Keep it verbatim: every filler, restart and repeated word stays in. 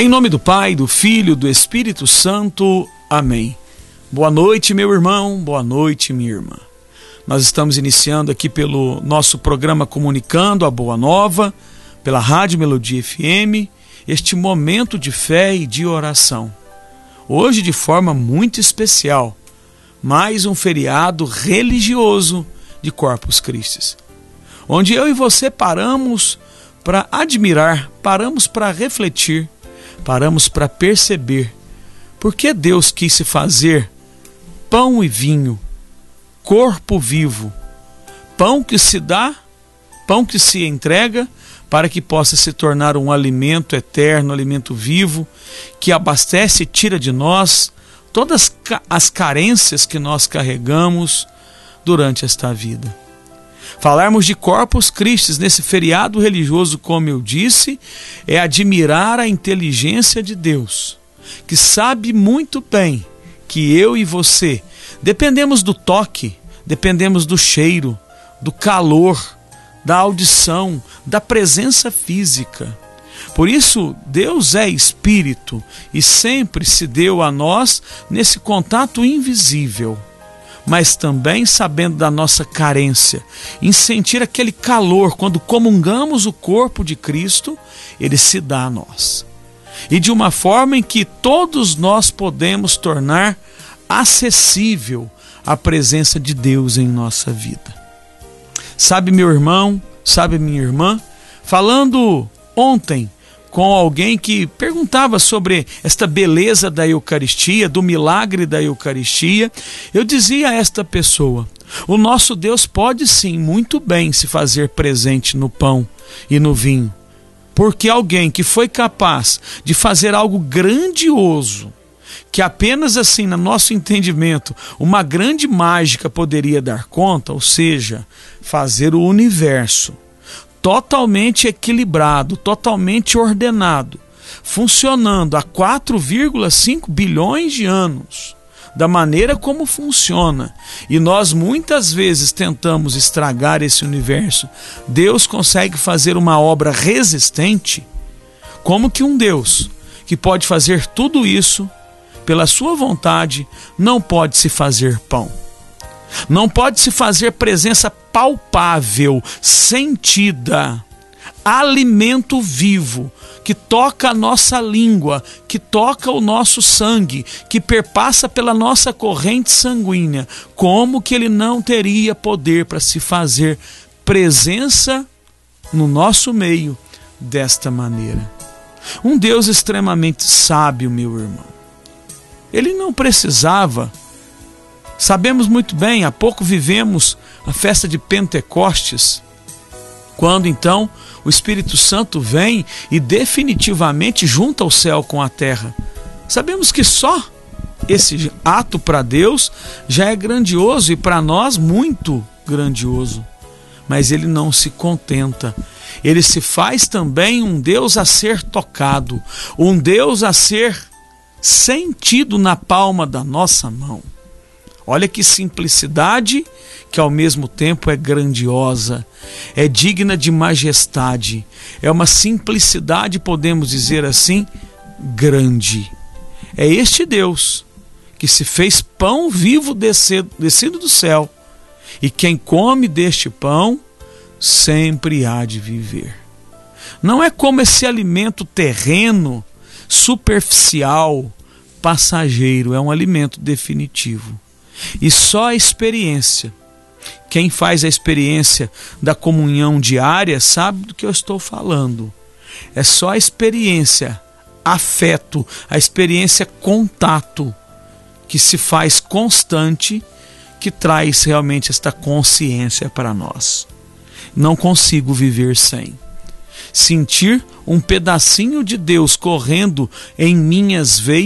Em nome do Pai, do Filho, do Espírito Santo. Amém. Boa noite, meu irmão. Boa noite, minha irmã. Nós estamos iniciando aqui pelo nosso programa Comunicando a Boa Nova, pela Rádio Melodia F M, este momento de fé e de oração. Hoje, de forma muito especial, mais um feriado religioso de Corpus Christi, onde eu e você paramos para admirar, paramos para refletir, paramos para perceber por que Deus quis se fazer pão e vinho, corpo vivo, pão que se dá, pão que se entrega, para que possa se tornar um alimento eterno, alimento vivo, que abastece e tira de nós todas as carências que nós carregamos durante esta vida. Falarmos de Corpus Christi nesse feriado religioso, como eu disse, é admirar a inteligência de Deus, que sabe muito bem que eu e você dependemos do toque, dependemos do cheiro, do calor, da audição, da presença física. Por isso, Deus é Espírito e sempre se deu a nós nesse contato invisível, mas também sabendo da nossa carência, em sentir aquele calor quando comungamos o corpo de Cristo, ele se dá a nós. E de uma forma em que todos nós podemos tornar acessível a presença de Deus em nossa vida. Sabe, meu irmão, sabe, minha irmã, falando ontem com alguém que perguntava sobre esta beleza da Eucaristia, do milagre da Eucaristia, eu dizia a esta pessoa: o nosso Deus pode sim muito bem se fazer presente no pão e no vinho, porque alguém que foi capaz de fazer algo grandioso, que apenas assim, no nosso entendimento, uma grande mágica poderia dar conta, ou seja, fazer o universo totalmente equilibrado, totalmente ordenado, funcionando há quatro vírgula cinco bilhões de anos, da maneira como funciona, e nós muitas vezes tentamos estragar esse universo. Deus consegue fazer uma obra resistente. Como que um Deus que pode fazer tudo isso pela sua vontade não pode se fazer pão? Não pode se fazer presença palpável, sentida, alimento vivo, que toca a nossa língua, que toca o nosso sangue, que perpassa pela nossa corrente sanguínea. Como que ele não teria poder para se fazer presença no nosso meio desta maneira? Um Deus extremamente sábio, meu irmão. Ele não precisava. Sabemos muito bem, há pouco vivemos a festa de Pentecostes, quando então o Espírito Santo vem e definitivamente junta o céu com a terra. Sabemos que só esse ato para Deus já é grandioso e para nós muito grandioso. Mas ele não se contenta. Ele se faz também um Deus a ser tocado, um Deus a ser sentido na palma da nossa mão. Olha que simplicidade, que ao mesmo tempo é grandiosa, é digna de majestade. É uma simplicidade, podemos dizer assim, grande. É este Deus que se fez pão vivo descido, descido do céu, e quem come deste pão sempre há de viver. Não é como esse alimento terreno, superficial, passageiro, é um alimento definitivo. E só a experiência, quem faz a experiência da comunhão diária sabe do que eu estou falando. É só a experiência, afeto, a experiência contato, que se faz constante, que traz realmente esta consciência para nós. Não consigo viver sem. Sentir um pedacinho de Deus correndo em minhas veias